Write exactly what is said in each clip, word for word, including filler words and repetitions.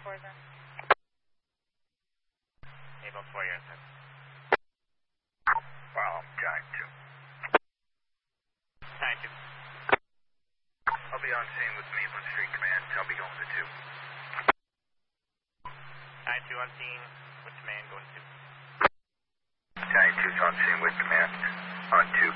four then. Able four, you're inside. Well, Giant two. Giant two. I'll be on scene with Maitland Street Command. I'll be going to two. Giant two on scene with command going two. Giant two's on scene with command. On two.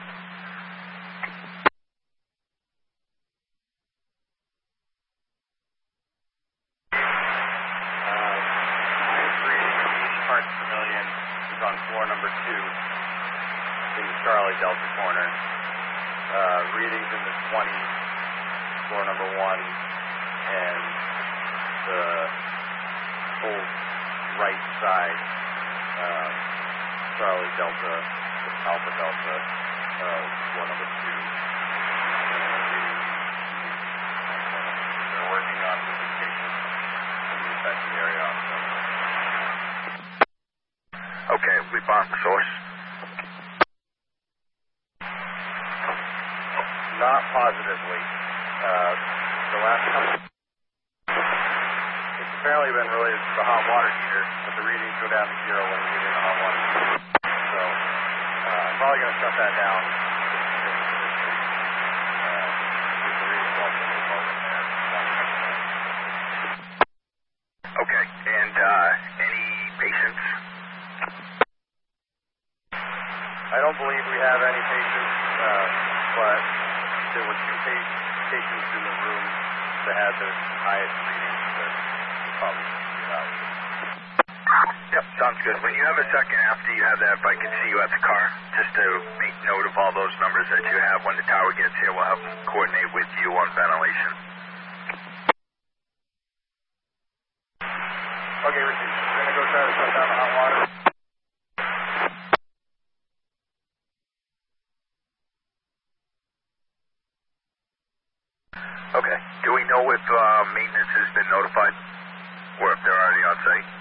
Parts per million is on floor number two in the Charlie Delta corner. Uh, readings in the twenties, floor number one, and the full right side, um, Charlie Delta, Alpha Delta, uh, floor number two. Uh, They're working on communication in the affected area also. Okay, we found the source. Not positively. Uh, the last couple, it's apparently been related to the hot water heater, but the readings go down to zero when you get in the hot water heater. So, uh, I'm probably going to shut that down. Uh, get the readings off the remote in there. Okay, and uh, any patients? I don't believe we have any patients, uh, but there were two pa- patients in the room that had the highest readings that probably evaluated. Yep, sounds good. When you have a second after you have that, if I can see you at the car, just to make note of all those numbers that you have. When the tower gets here, we'll have them coordinate with you on ventilation. Okay, Richie, we're going to go try to shut down the hot water. Okay. Do we know if uh, maintenance has been notified? Or if they're already on site?